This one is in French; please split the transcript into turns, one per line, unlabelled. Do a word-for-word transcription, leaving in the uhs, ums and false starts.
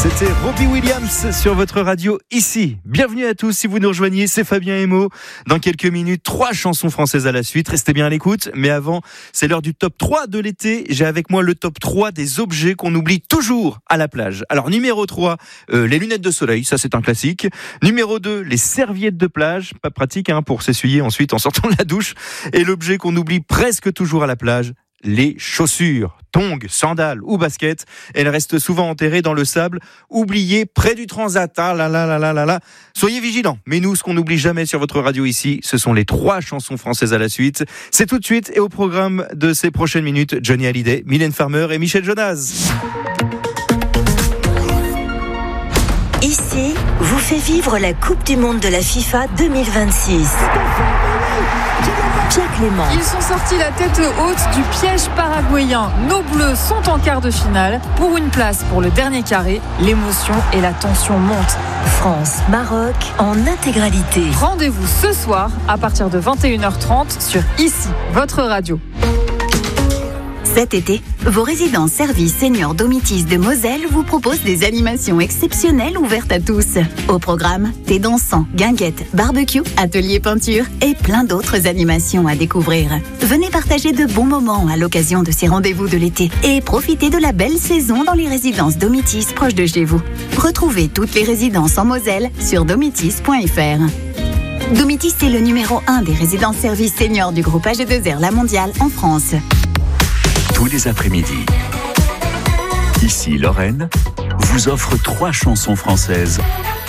C'était Robbie Williams sur votre radio ici. Bienvenue à tous si vous nous rejoignez, c'est Fabien Emo. Dans quelques minutes, trois chansons françaises à la suite. Restez bien à l'écoute. Mais avant, c'est l'heure du top trois de l'été. J'ai avec moi le top trois des objets qu'on oublie toujours à la plage. Alors numéro trois, euh, les lunettes de soleil, ça c'est un classique. Numéro deux, les serviettes de plage, pas pratique hein, pour s'essuyer ensuite en sortant de la douche. Et l'objet qu'on oublie presque toujours à la plage, les chaussures, tongs, sandales ou baskets. Elles restent souvent enterrées dans le sable, oubliées près du transat. Ah là là là là là là. Soyez vigilants. Mais nous, ce qu'on n'oublie jamais sur votre radio ici, ce sont les trois chansons françaises à la suite. C'est tout de suite et au programme de ces prochaines minutes, Johnny Hallyday, Mylène Farmer et Michel Jonas.
Ici, vous fait vivre la Coupe du Monde de la FIFA deux mille vingt-six. Pierre Clément.
Ils sont sortis la tête haute du piège paraguayen. Nos Bleus sont en quart de finale. Pour une place pour le dernier carré, l'émotion et la tension montent.
France-Maroc en intégralité.
Rendez-vous ce soir à partir de vingt et une heures trente sur Ici, votre radio.
Cet été, vos résidences services seniors Domitis de Moselle vous proposent des animations exceptionnelles ouvertes à tous. Au programme, thé dansant, guinguettes, barbecue, atelier peinture et plein d'autres animations à découvrir. Venez partager de bons moments à l'occasion de ces rendez-vous de l'été et profitez de la belle saison dans les résidences Domitis proches de chez vous. Retrouvez toutes les résidences en Moselle sur domitis point f r. Domitis est le numéro un des résidences services seniors du groupe A G deux R La Mondiale en France.
Tous les après-midi, ici Lorraine vous offre trois chansons françaises